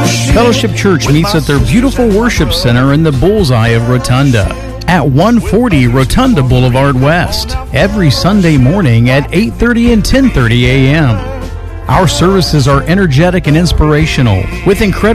Fellowship Church meets at their beautiful worship center in the bullseye of Rotunda at 140 Rotunda Boulevard West every Sunday morning at 8:30 and 10:30 a.m. Our services are energetic and inspirational with incredible